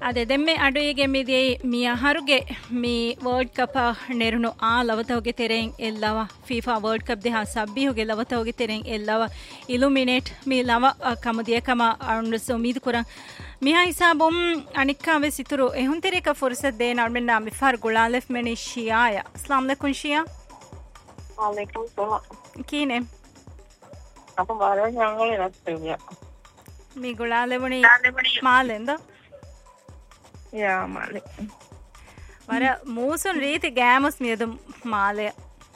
ಅದೆ ದೆಮ್ಮೆ ಅಡುಯಿಗೆ ಮಿದಿ ಮಿ ಹರುಗೆ ಮಿ world cup ನೆರುನು ಆ ಲವತೋಗೆ ತೆರೆಂ ಎಲ್ಲವ ಫಿಫಾ ವರ್ಲ್ಡ್ ಕಪ್ ದೇಹ ಸಬ್ಬಿಹುಗೆ ಲವತೋಗೆ ತೆರೆಂ ಎಲ್ಲವ ಇಲುಮಿನೇಟ್ ಮಿ ಲವ ಕಮದಿಯ ಕಮ ಅರುಣ್ ಸುಮೀದ್ ಕುರಂ මිහා හිසාබොම් අනික්කාවේ සිතුරු එහුන් තෙරේක ෆුර්සත් දේ නර්මෙන් නාමි ෆාර් ගුලාලෙෆ් මෙනි ශියාය अस्सलाम वालेकुम शिया वालेकुम सलाम කීනේ අප බාරව ഞങ്ങളെ රස්තේ මි ගුලාලෙවණි මාලෙන්ද යා මාලෙ වර මූසුන් රීති ගෑමස් මියදු මාලය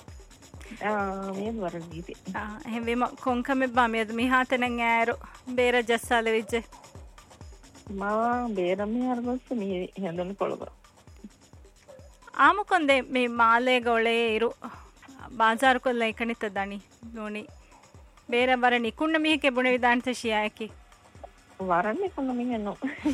මේ වර රීති එහෙම වෙම කොන්කමෙ බා මියදු මිහාතෙන් ඈරු බේර ජස්සාලෙ විජ්ජේ මා බේරමි අරගොස්ස මේ හැඳුන පොළව ආමුකොන්දේ මේ මාලේ ගොලේ ඉරු බාසාර කොල්ල එකනිත දනි නෝනි බේර වර නිකුන්න මිහකේ බුණ විදාන්ත ශියායකි වරන්නේ කොන්න මිහනෝ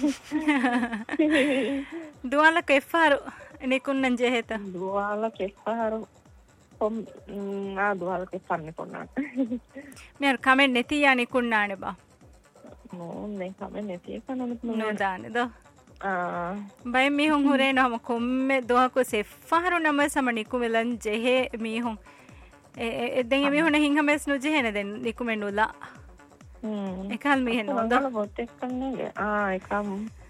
දුවාල කෙෆාරු නිකුන්නන් ජෙහෙත දුවාල කෙෆාරු කොම් දුවාල කෙෆන්නේ කොන්නා මෙර් කමෙන් නැතියා නිකුන්නානේ බා नहीं हमें नहीं खाना नो जाने दो भाई मी हूँ हुरे ना हम कुम्मे दोहा को सेफारो नमः समनी कुमिलन जेहे मी हूँ देंगे मी हूँ नहीं हमें स्नो जेहे ना दें निकु में नुला एकाल मी है नो दो बहुत एक करने के एकाम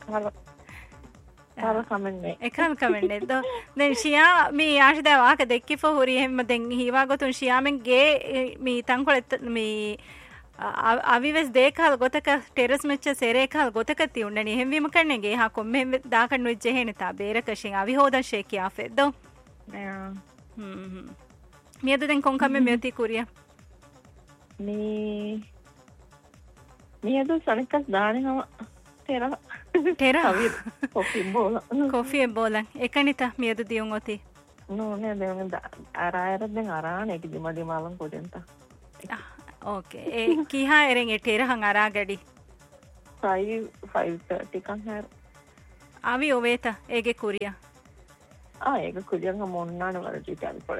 हाल कमेंट नहीं एकाल कमेंट नहीं दो दें शिया मी आज देवा के देख की फहुरी है मत देंगे हिवा को तुम शिया में गे मी तंग मी අවිවස් දේකල් ගොතක ටෙරස් මෙච්ච සෙරේකල් ගොතක තියුන්නනි එහෙම්වීම කන්නේගේ හා කොම්මෙ දාකන්න වෙච්ච හේනතා බේරකෂෙන් අවි හොදන් ෂේකි ආෆෙද්දෝ මියද දැන් කොන්කම්මෙ මෙති කුරියා මියද සනිකස් දානේම තෙරා කොෆි බෝලන් එකනිත මියද දියුන් ඔති නෝනේ දෙන්න අරායර දැන් අරාන එක දිමදි මාලන් කොටෙන්ත ओके ए किहा एरेंग एटेरा हंगारा गडी 5:30 kan her avi oveta ege kuriya ege kuriya මොන්නාන වරටි තල් පොළ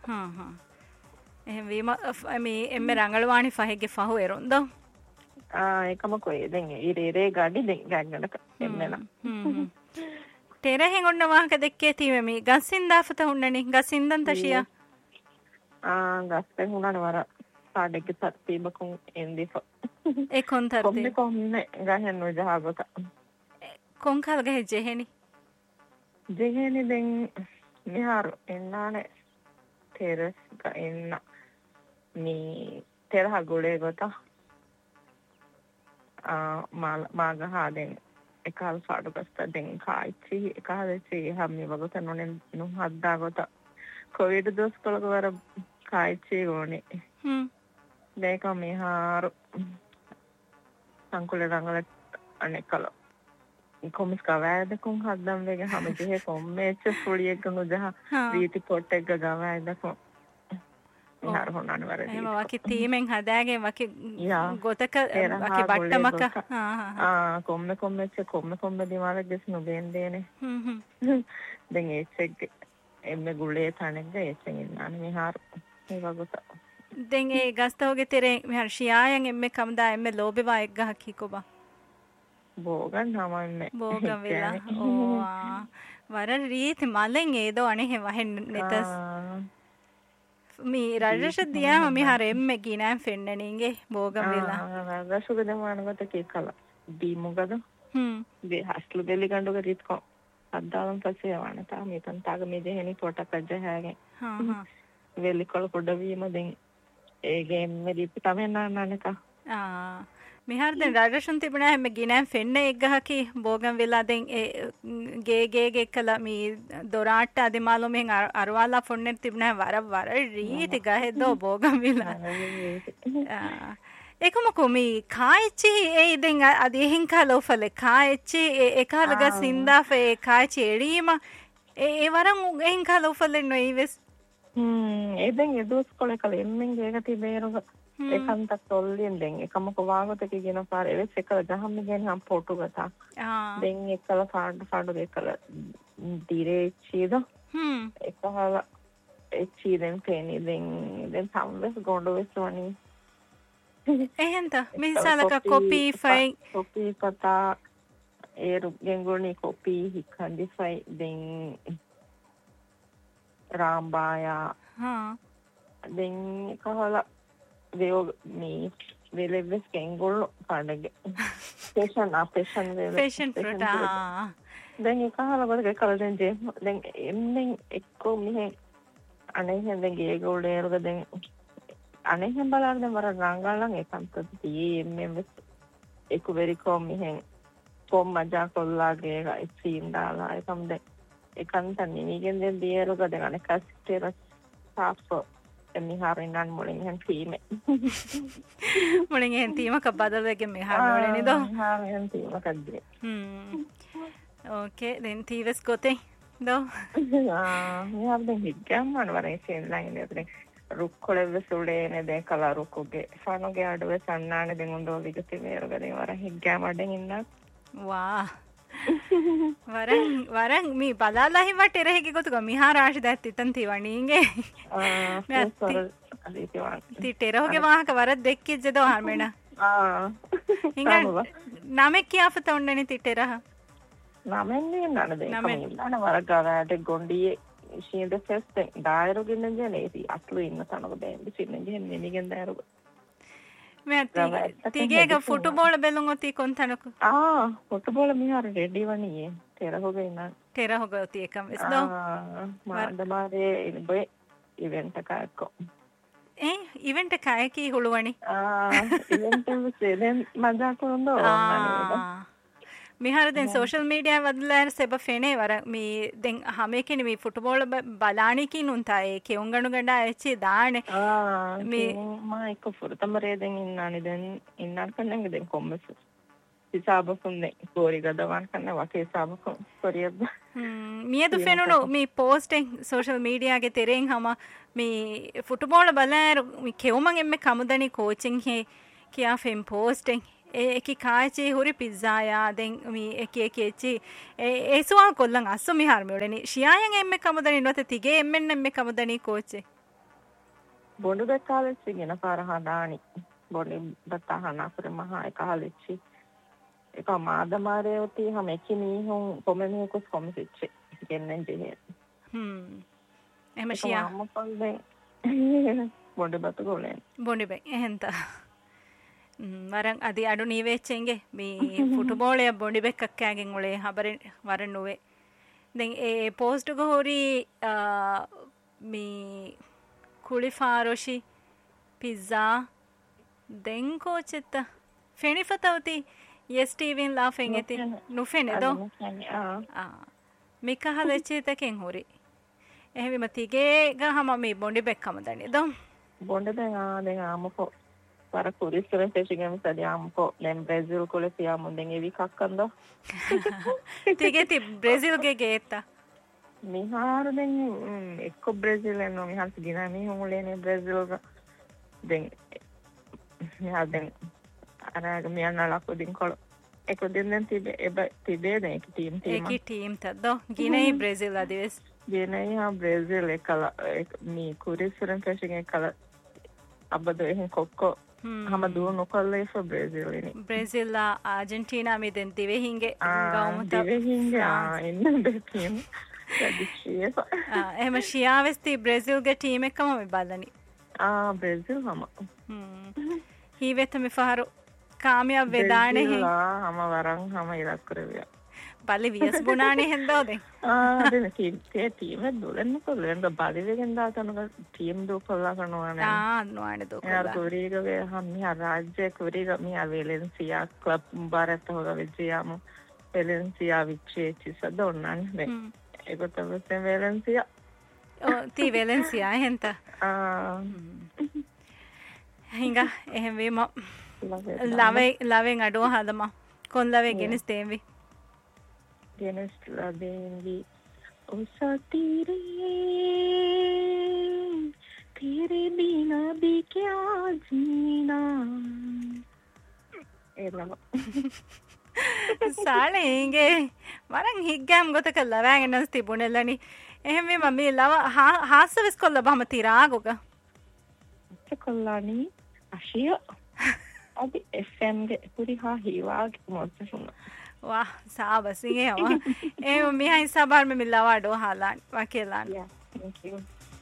එහෙම වීම මේ එම්මෙ රංගලවාණි ෆහෙගේ ෆහු එරොන්ද ඒකම කොයි දැන් ඉරේ ගඩි දැන් ගන්නක එම්මෙලා තෙර හෙඟොන්න වාහක දෙක්කේ තීමෙ මේ ගස්සින් දාෆත හුන්නනි ගස්සින්දන් තෂියා ගස්පෙන් හුනන වර පාඩක තත්තිබකුන් එන්දිෆ ඒ කොන් තර්ති කොම්නේ ගහන්න ජහගත කොන්කල් ගහ ජෙහෙනි දැන් මිහාර එන්නානේ තෙරස් ගන්න මේ තෙරහ ගොලේ ගොත මාගහා දැන් එකල් පාඩු කස්ත දැන් කායිචි එකහදචි හැමි වගත නොනේ නු හද්දා ගොත කොවිඩ් දොස් කොලක වර කායිචි ගෝනේ දෙක මිහාරු සංකුල රංගල අනෙකල කොමිස් කවෑද කුන් හද්දම් වෙගේ හැම ජෙහෙ කොම්මෙච් ෆුලියෙක් ගනු ජහ රීති පොට් එක ගවෑද කො මිහාරු හොනන වරදී එහෙම වකි තීමෙන් හදාගෙන වකි ගොතක වකි බට්ටමක කොම්මෙ දිමාල දෙස් නොබෙන්දේනේ දැන් ඒච්චෙක් එම්මෙ ගුලේ තනෙන්ද ඒච්චෙන් ඉන්නානේ මිහාරු ඒ වගත දෙන් ඒ ගස්තෝගේ තෙරේ මෙහර ශියායන් එම්මෙ කම්දා එම්මෙ ලෝබෙවා එක්ගහ කිකොබා බෝගන් හමන්නේ බෝගන් වෙලා ඕ වර රීති මලෙන් ඒදෝ අනේ වහෙන් නෙතස් මේ රජෂ දියා මම හර එම්මෙ ගිනෑම් ෆෙන්නනීගේ බෝගන් වෙලා රජෂුක දමානගත කේකල දීමුගද දේ හස්ලු දෙලි ගඬුක රීත්කෝ අද්දාවන් පස්සේ යවනතා මේතන් තාග මේ දෙහෙනි පොටක් අජ්ජහාගේ වෙලිකොල පොඩවීම දෙන් ඒ ගේම් මෙදි තමයි නන්නක මිහාර දැන් රාජෂන් තිබුණා හැම ගිනෑම් ෆෙන්න එක්ගහකි බෝගන් වෙලා දැන් ඒ ගේ කළා මේ දොරාට්ට අදිමාලෝ මෙන් අරවාලා ෆොන්නෙත් තිබුණා වර රීති ගහෙද්දෝ බෝගන් වෙලා ඒකම කොමි කායිචි ඒ දැන් අදිහින් කලෝ ෆලේ කායිචි ඒකාලග සින්දාෆේ කායිචි එරීම ඒ වරන් එහින් කලෝ ෆලේ නොයිවස් එදෙන් එදොස් කොලේ කල එම්මෙන් ගේක තිබේරුග එකන්ත තොල්ලියෙන් දැන් එකමක වාගතක කියන පාර එවෙස් එකල ගහන්න ගෙන හම් ෆොටෝ ගතා දැන් එකල පාඩු දෙකල දිරේ චීද එකහල එච්චි දැන් තේනි දැන් සම්වස් ගොඬ වෙස් වනි එහෙන්ත මිසලක කොපි ෆයි කොපි කතා ඒරු ගෙන්ගොල්නි කොපි හික්කන්දිෆයි දෙන් රාම්බායා දෙන් කහල දෙයෝ මේ වෙලෙවස් ගෙන්ගොල්ලෝ පාඩගේ පේෂන් ෆ්‍රූට් දැන් ඒ කහල බඩ කල දැන් ජේ දැන් එම්නෙන් එක්කෝ මිහෙ අනේ හෙන්දෙන් ගේගොල්ඩ ඒරුග දැන් අනේ හෙන් බලන්න දැන් වර රංගල්ලන් ඒකන්ත තියේ එම්ෙම් එක්ක වෙරිකෝ මිහෙන් කොම් මජා කොල්ලාගේ ඉස්සීන් දාලා ඒකම දැන් ඒකන්ත නිනිගෙන් දැන් දියරුග දැන් අනේ කස්ටේර සාප්පෝ එමිහාරින් නන් මොලින් හෙන් ටීමේ මොලින් හෙන් ටීම කබදලගේ මිහාර මොලෙනි දෝ හෙන් ටීම කද්දේ ඕකේ දැන් තීවස් ගොතේ දෝ මිහාර දැන් හිටගම් මනවරේ සෙන් ලයින් එකේ රුක්කොලෙව සුලේනේ දැන් කලා රුක්කොගේ ෆනෝගේ අඩුවේ සන්නානේ දැන් උන්දෝ විගති මේරුග දැන් වර හිටගම් අඩෙන් ඉන්නත් වා වරන් මේ බලාලා හිමට එරෙහිගේ ගොතුක මිහාරාශි දැත් ඉතන් තිවණීගේ ති ටෙරෝගේ වාහක වරත් දෙක්කෙත් ජෙදෝ හර්මෙන නමෙක් කියාපත ඔන්නනි තිටෙරහ නමෙන්නේ නන දෙ නන වරගාවට ගොන්ඩියේ ශීද ෆෙස්ට දායරුගෙන්න ජනේති අත්ලු ඉන්න තනක බෑන්ඩි සින්න ජෙන් නිගෙන් දායරුග තිගේග ෆුටුබෝල බෙලුන් ඔති කොන්තනකු ෆුටුබෝල මිහාර රෙඩි වනියේ තෙරහොග ඉන්න තෙරහොග ඔති එකම් වෙස්දෝ මාදමාරේ ඉබේ ඉවෙන්ට කායකෝ ඉවෙන්ට කායකී හුළුවනි ඉවෙන්ට සෙදෙන් මජා කොරොන්දෝ මිහාර දැන් සෝෂල් මීඩියා වදලාර සෙබ ෆෙනේ වර මේ දැන් හැමකෙන මේ ෆුටබෝල් බලානිකි නුන්තා ඒ කෙවුංගණු ගඩා එච්චි දානේ මේ මා එක ෆුරතමරේ දැන් ඉන්නානේ දැන් ඉන්නන් කන්නගේ දැන් කොම්මස් හිසාබකුන් දැන් කෝරි ගදවන් කන්න වකේ හිසාබකුන් කොරියබ්බ මියදු ෆෙනුනු මේ පෝස්ටෙන් සෝෂල් මීඩියාගේ තෙරෙන් හැම මේ ෆුටබෝල් බලාර මේ කෙවුමන් එම්මේ කමුදනි කෝචින් හේ කියා ෆෙම් පෝස්ටෙන් ඒකි කාචි හුරි පිස්සායා දැන් මේ එකේ කෙචි ඒසුවා කොල්ලන් අස්සු මිහාර මෙවලනි ෂියායන් එම්මේ කමුදනි නොත තිගේ එම්මෙන් එම්මේ කමුදනි කෝචේ බොඬු බෙකාලෙච්චි ගෙන පාරහා දානි බොඬු බතහනා පුර මහා එකහලෙච්චි එක මාදමාරේ උති හැම එකිනි හොන් කොමෙනි කොස් කොමෙච්චි ගෙන්නන් ජෙහෙ එම ෂියා මොකල්ද බොඬු බත ගොලෙන් බොඬු බෙ එහෙන්ත වරන් අදි අඩු නීවෙච්චෙන්ගේ මේ ෆුටබෝලය බොඩි බෙක්කක්කෑගෙන් ඔලේ හබරෙන් වරන් නොවේ දැන් ඒ පෝස්ටුග හොරි මේ කුලිෆාරොෂි පිස්සා දැන් කෝචෙත්ත ෆෙනිෆතවති යස්ටීවින් ලාෆෙන් ඇති නුෆෙනෙදෝ මිකහලෙච්චේතකෙන් හොරි එහෙම තිගේ ගහම මේ බොඩි බෙක්කම දන්නේ බොඩි දැන් ආමකෝ para curiosidade chegamos ali um pouco nem Brasil coleciamo nem evi caccando tigeti Brasil gegeta mihar den ekko Brazil no mihar sigina mi humulene Brazil den mihar den ara mi anna la ko din kol ekko den tibe den ek team ta do ginei Brazil adives ginei ha Brazil ekala mi curiosidade chegem ekala abadoehen kokko hama duo nokalle for Brazil ni Brazil la Argentina mi den dive hinge gaumata dive hinge inna de team kadichiya ehma shiyavesti Brazil ge team ekama me balani Brazil hama hi veta me faharu kamyab vedane he hama waran hama irak karaviya bali vias bunane hendode den team dolen ko len da bali vegen da tanu team do kolla kanwana noane do kolla yar koriga ve ham mi rajya koriga mi Valencia club barat hoga vejyamu Valencia vicche ci sadonnan ne ekota vesen Valencia ti Valencia henta hinga ehem vema lave ado hadama kon lave genis devi genis ladengi usa tire तेरे बिना भी क्या जीना ಸಾಳೆಂಗೆ ವರಂಗ್ ಹಿಗ್ಗಾಮ್ ಗೊತ್ತಕ ಲವಾಂಗ್ ನಸ್ತಿ ಬುಣೆಲ್ಲನಿ ಎಹಮೆ mummy Lava ಹಾಸವಿಸ್ಕೊಲ್ಲ ಬಹಮ ತೀರಾಗೋಗ ಕೊಲ್ಲಾನಿ ಅಶಿಯ ಅದು FM ಗೆ ಪುರಿ ಹಾ ಹಿವಾಗ್ ಮೊತ್ತ ಸುನ wah saaba singe wa e mi ha sabar me milawa do halan wakelan yeah thank you